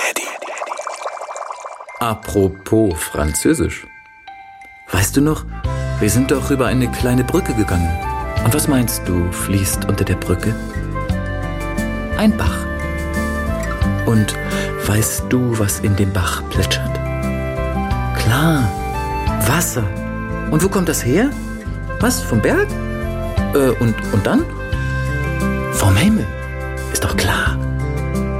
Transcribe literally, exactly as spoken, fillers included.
Daddy. Apropos Französisch. Weißt du noch, wir sind doch über eine kleine Brücke gegangen. Und was meinst du, fließt unter der Brücke? Ein Bach. Und weißt du, was in dem Bach plätschert? Klar, Wasser. Und wo kommt das her? Was, vom Berg? Äh, und, und dann? Vom Himmel. Ist doch klar.